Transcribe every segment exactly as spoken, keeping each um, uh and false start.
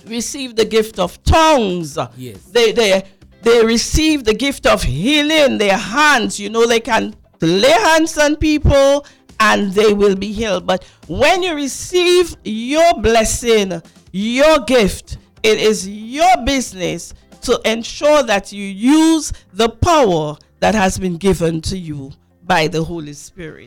receive the gift of tongues. Yes. They they they receive the gift of healing. Their hands, you know, they can lay hands on people and they will be healed. But when you receive your blessing, your gift, it is your business to ensure that you use the power that has been given to you by the Holy Spirit.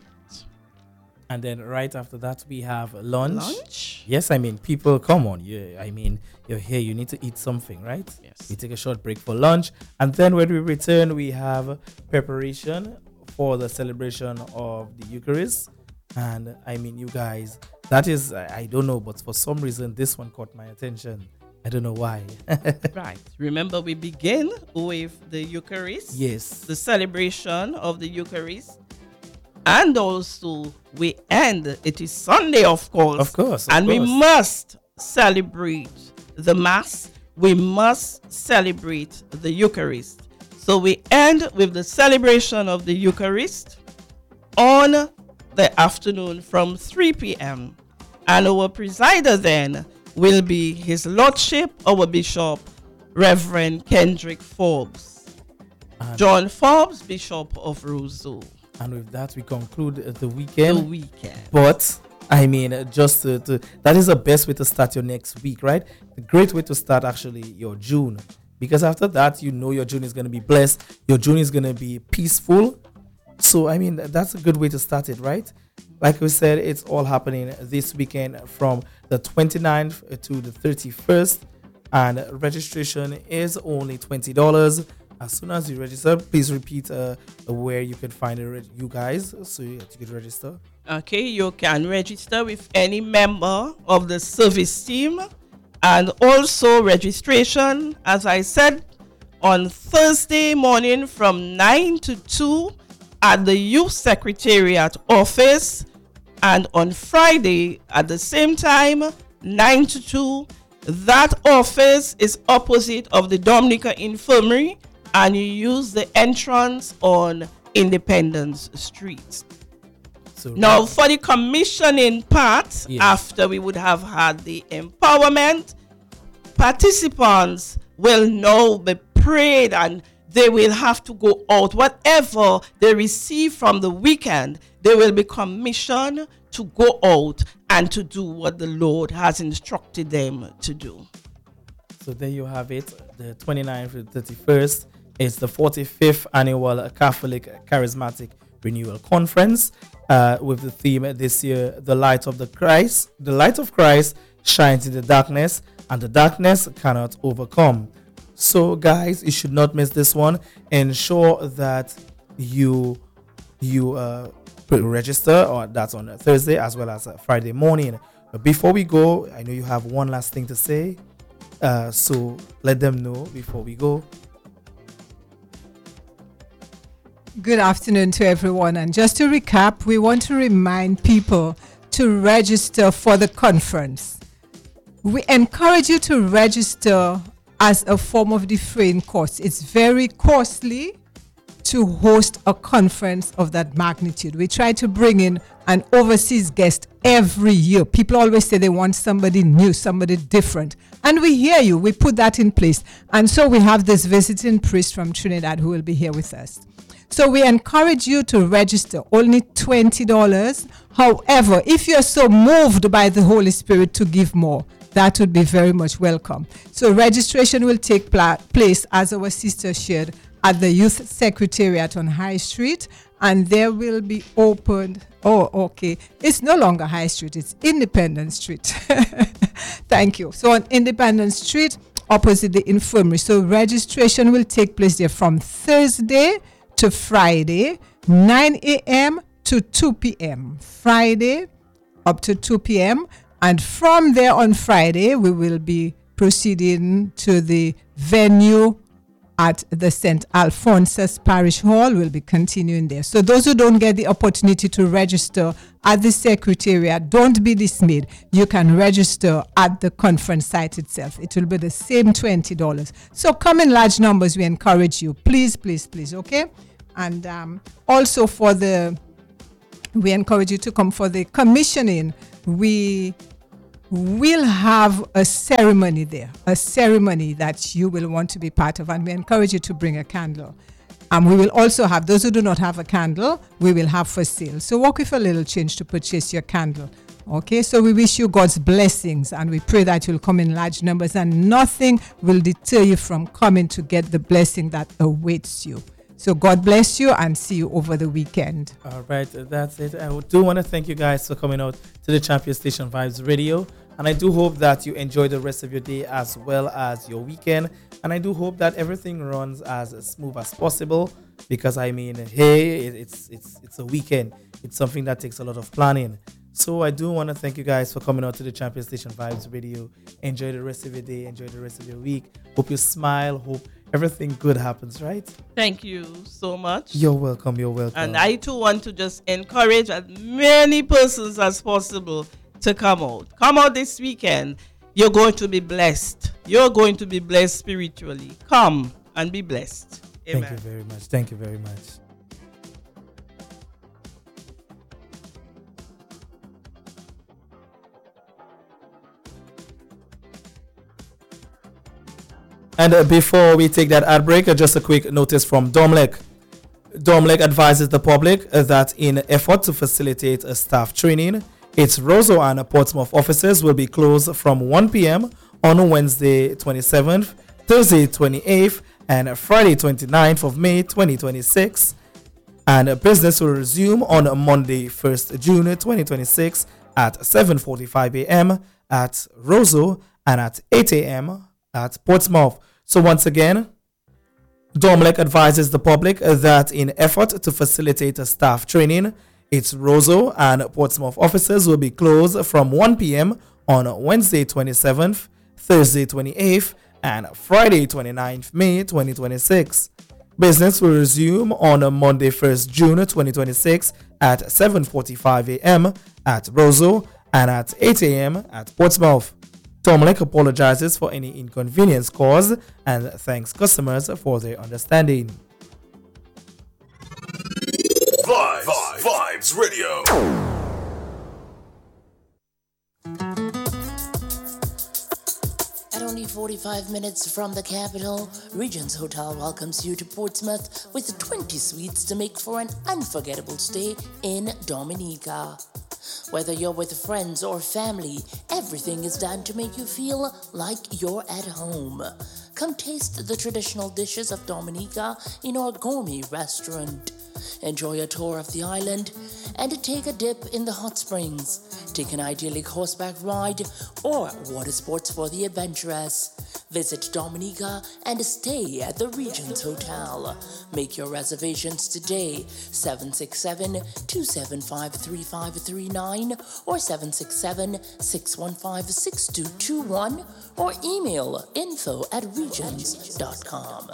And then right after that, we have lunch. Lunch? Yes, I mean, people, come on. Yeah, I mean, you're here, you need to eat something, right? Yes. We take a short break for lunch. And then when we return, we have preparation for the celebration of the Eucharist. And I mean, you guys, that is, I, I don't know, but for some reason, this one caught my attention. I don't know why. Right. Remember, we begin with the Eucharist. Yes. The celebration of the Eucharist. And also, we end, it is Sunday, of course. Of course. Of and course. we must celebrate the Mass. We must celebrate the Eucharist. So we end with the celebration of the Eucharist on the afternoon from three p.m. And our presider then will be His Lordship, our Bishop, Reverend Kendrick Forbes. And John Forbes, Bishop of Roseau. And with that, we conclude the weekend. The weekend. But, I mean, just to, to, that is the best way to start your next week, right? A great way to start, actually, your June. Because after that, you know your June is going to be blessed. Your June is going to be peaceful. So, I mean, that's a good way to start it, right? Like we said, it's all happening this weekend from the twenty-ninth to the thirty-first. And registration is only twenty dollars. As soon as you register, please repeat uh, where you can find it, you guys, so you can register. Okay, you can register with any member of the service team. And also registration, as I said, on Thursday morning from nine to two at the Youth Secretariat office. And on Friday at the same time, nine to two, that office is opposite of the Dominica Infirmary. And you use the entrance on Independence Street. So now, for the commissioning part, yes. After we would have had the empowerment, participants will now be prayed and they will have to go out. Whatever they receive from the weekend, they will be commissioned to go out and to do what the Lord has instructed them to do. So there you have it, the twenty-ninth to the thirty-first. It's the forty-fifth annual Catholic Charismatic Renewal Conference uh, with the theme this year, the light of the Christ. The light of Christ shines in the darkness and the darkness cannot overcome. So guys, you should not miss this one. Ensure that you you uh, register, or that's on a Thursday as well as a Friday morning. But before we go, I know you have one last thing to say. Uh, so let them know before we go. Good afternoon to everyone. And just to recap, we want to remind people to register for the conference. We encourage you to register as a form of defraying costs. It's very costly to host a conference of that magnitude. We try to bring in an overseas guest every year. People always say they want somebody new, somebody different. And we hear you. We put that in place. And so we have this visiting priest from Trinidad who will be here with us. So we encourage you to register, only twenty dollars. However, if you're so moved by the Holy Spirit to give more, that would be very much welcome. So registration will take pla- place, as our sister shared, at the Youth Secretariat on High Street, and there will be opened. Oh, okay. It's no longer High Street, it's Independence Street. Thank you. So on Independence Street, opposite the infirmary. So registration will take place there from Thursday to Friday, nine a.m. to two p.m. Friday up to two p.m. And from there on Friday, we will be proceeding to the venue at the Saint Alphonsus Parish Hall. We'll be continuing there. So those who don't get the opportunity to register at the Secretariat, don't be dismayed. You can register at the conference site itself. It will be the same twenty dollars. So come in large numbers. We encourage you. Please, please, please, okay? And um, also for the, we encourage you to come for the commissioning. We we'll have a ceremony there, a ceremony that you will want to be part of, and we encourage you to bring a candle. And we will also have, those who do not have a candle, we will have for sale. So walk with a little change to purchase your candle. Okay, so we wish you God's blessings, and we pray that you'll come in large numbers, and nothing will deter you from coming to get the blessing that awaits you. So God bless you, and see you over the weekend. All right, that's it. I do want to thank you guys for coming out to the Champion Station Vibes Radio. And I do hope that you enjoy the rest of your day as well as your weekend. And I do hope that everything runs as smooth as possible, because I mean, hey, it's it's it's a weekend. It's something that takes a lot of planning. So I do want to thank you guys for coming out to the Champion Station Vibes Radio. Enjoy the rest of your day. Enjoy the rest of your week. Hope you smile. Hope everything good happens, right? Thank you so much. You're welcome. You're welcome. And I too want to just encourage as many persons as possible to come out. Come out this weekend. You're going to be blessed. You're going to be blessed spiritually. Come and be blessed. Amen. Thank you very much. Thank you very much. And uh, before we take that ad break, uh, just a quick notice from Domlec. Domlec advises the public uh, that in effort to facilitate a staff training, its Roseau and Portsmouth offices will be closed from one p.m. on Wednesday twenty-seventh, Thursday twenty-eighth, and Friday twenty-ninth of May twenty twenty-six. And business will resume on Monday first of June twenty twenty-six at seven forty-five a.m. at Roseau and at eight a.m. at Portsmouth. So once again, Domlec advises the public that in effort to facilitate a staff training, its Roseau and Portsmouth offices will be closed from one p.m. on Wednesday twenty-seventh, Thursday twenty-eighth, and Friday twenty-ninth May twenty twenty-six. Business will resume on Monday first of June twenty twenty-six at seven forty-five a.m. at Roseau and at eight a.m. at Portsmouth. Domlec apologizes for any inconvenience caused and thanks customers for their understanding. Vibes, Vibes, Vibes Radio. At only forty-five minutes from the capital, Regents Hotel welcomes you to Portsmouth with twenty suites to make for an unforgettable stay in Dominica. Whether you're with friends or family, everything is done to make you feel like you're at home. Come taste the traditional dishes of Dominica in our gourmet restaurant. Enjoy a tour of the island and take a dip in the hot springs. Take an idyllic horseback ride or water sports for the adventurous. Visit Dominica and stay at the Regents Hotel. Make your reservations today, seven six seven, two seven five, three five three nine or seven six seven, six one five, six two two one or email info at regents dot com.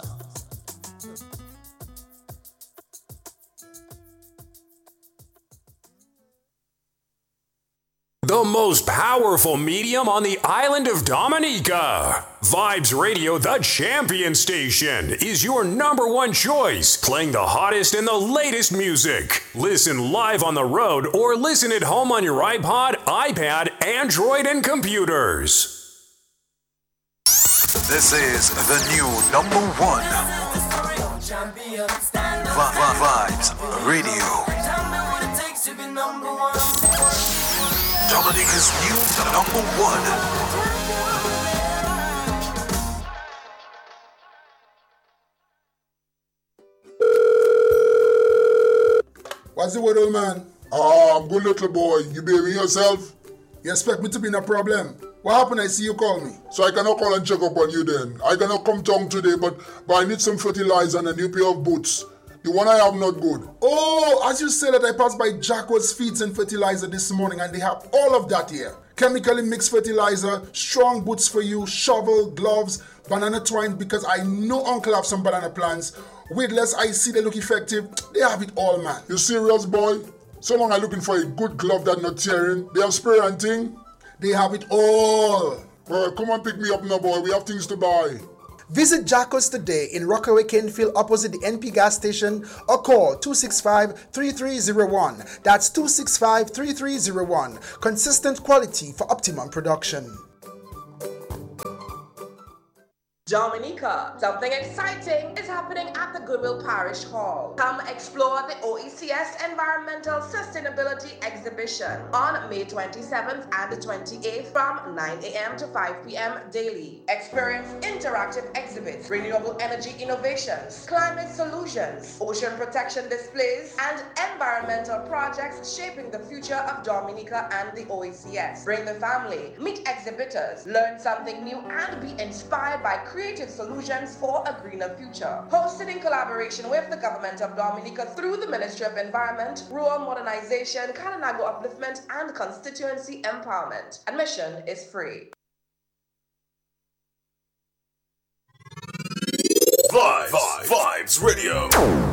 The most powerful medium on the island of Dominica. Vibes Radio, the champion station, is your number one choice, playing the hottest and the latest music. Listen live on the road or listen at home on your iPod, iPad, Android, and computers. This is the new number one. V- Vibes Radio. Dominica's new number one. What's the word, old man? Oh, I'm good, little boy. You baby yourself? You expect me to be in a problem? What happened? I see you call me. So I cannot call and check up on you then. I cannot come down today, but, but I need some fertilizer and a new pair of boots. The one I have not good. Oh, as you said that, I passed by Jacko's Feeds and Fertilizer this morning and they have all of that here. Chemically mixed fertilizer, strong boots for you, shovel, gloves, banana twine, because I know Uncle have some banana plants. Weedless, I see they look effective. They have it all, man. You serious, boy? So long I'm looking for a good glove that not tearing. They have spray and thing. They have it all. Well, come and pick me up now, boy. We have things to buy. Visit Jacko's today in Rockaway Canfield opposite the N P gas station or call two six five, three three zero one. That's two six five, three three zero one. Consistent quality for optimum production. Dominica, something exciting is happening at the Goodwill Parish Hall. Come explore the O E C S Environmental Sustainability Exhibition on May twenty-seventh and twenty-eighth from nine a.m. to five p.m. daily. Experience interactive exhibits, renewable energy innovations, climate solutions, ocean protection displays, and environmental projects shaping the future of Dominica and the O E C S. Bring the family, meet exhibitors, learn something new, and be inspired by creative solutions for a greener future. Hosted in collaboration with the Government of Dominica through the Ministry of Environment, Rural Modernization, Kalinago Upliftment, and Constituency Empowerment. Admission is free. Vibes, Vibes, Vibes Radio.